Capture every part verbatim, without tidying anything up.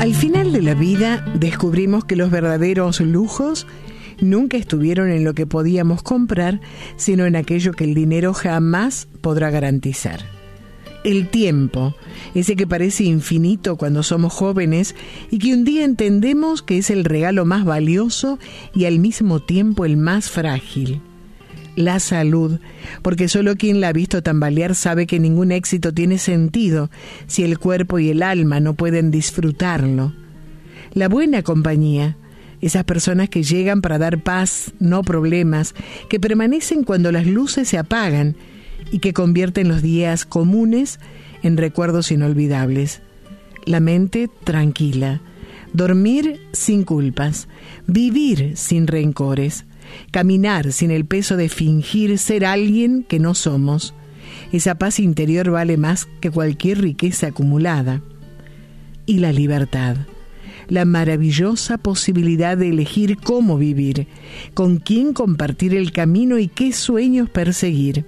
Al final de la vida descubrimos que los verdaderos lujos nunca estuvieron en lo que podíamos comprar, sino en aquello que el dinero jamás podrá garantizar. El tiempo, ese que parece infinito cuando somos jóvenes y que un día entendemos que es el regalo más valioso y al mismo tiempo el más frágil. La salud, porque solo quien la ha visto tambalear sabe que ningún éxito tiene sentido si el cuerpo y el alma no pueden disfrutarlo. La buena compañía, esas personas que llegan para dar paz, no problemas, que permanecen cuando las luces se apagan y que convierten los días comunes en recuerdos inolvidables. La mente tranquila, dormir sin culpas, vivir sin rencores, caminar sin el peso de fingir ser alguien que no somos. Esa paz interior vale más que cualquier riqueza acumulada. Y la libertad, la maravillosa posibilidad de elegir cómo vivir, con quién compartir el camino y qué sueños perseguir.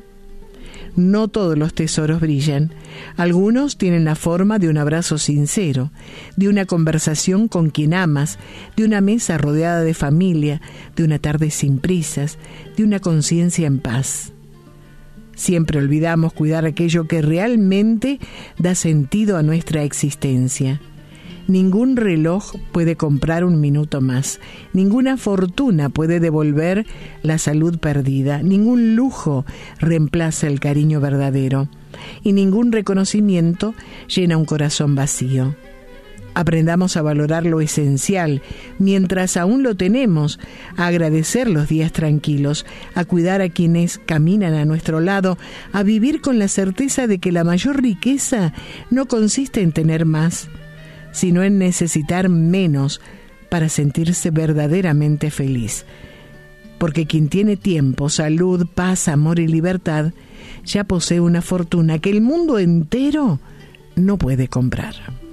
No todos los tesoros brillan. Algunos tienen la forma de un abrazo sincero, de una conversación con quien amas, de una mesa rodeada de familia, de una tarde sin prisas, de una conciencia en paz. Siempre olvidamos cuidar aquello que realmente da sentido a nuestra existencia. Ningún reloj puede comprar un minuto más, ninguna fortuna puede devolver la salud perdida, ningún lujo reemplaza el cariño verdadero y ningún reconocimiento llena un corazón vacío. Aprendamos a valorar lo esencial mientras aún lo tenemos, a agradecer los días tranquilos, a cuidar a quienes caminan a nuestro lado, a vivir con la certeza de que la mayor riqueza no consiste en tener más, sino en necesitar menos para sentirse verdaderamente feliz. Porque quien tiene tiempo, salud, paz, amor y libertad, ya posee una fortuna que el mundo entero no puede comprar.